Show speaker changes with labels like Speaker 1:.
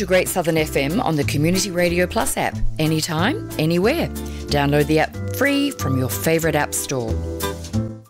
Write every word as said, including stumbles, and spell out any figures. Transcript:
Speaker 1: to Great Southern F M on the Community Radio Plus app, anytime, anywhere. Download the app free from your favourite app store.